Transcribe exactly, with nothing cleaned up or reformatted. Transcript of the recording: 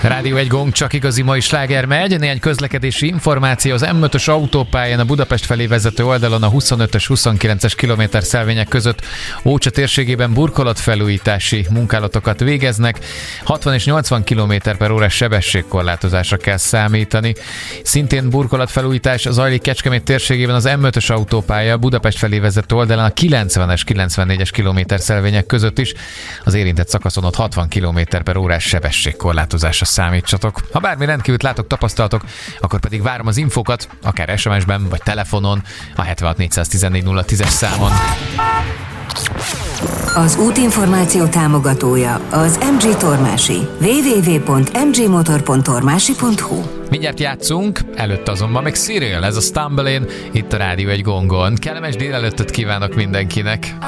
Rádió egy gong, csak igazi mai sláger megy. Néhány közlekedési információ. Az M ötös autópályán a Budapest felé vezető oldalon a huszonötös huszonkilences kilométer szelvények között Ócsa térségében burkolatfelújítási munkálatokat végeznek. hatvan és nyolcvan kilométer per órás sebességkorlátozásra kell számítani. Szintén burkolatfelújítás zajlik Kecskemét térségében az M ötös autópálya Budapest felé vezető oldalon a kilencvenes kilencvennégyes kilométer szelvények között is. Az érintett szakaszon ott hatvan kilométer per órás sebességkorlátozásra számítsatok. Ha bármi rendkívült látok, tapasztalatok, akkor pedig várom az infókat, akár es em es-ben vagy telefonon a hetvenhat négyszáztizennégy nulla tízes számon. Az útinformáció támogatója az em gé Tormási. double-u double-u double-u pont em gé motor pont tormási pont hu. Mindjárt játszunk, előtt azonban meg Cyril, ez a Stumblein, itt a Rádió egy gongon. Kellemes délelőttöt kívánok mindenkinek!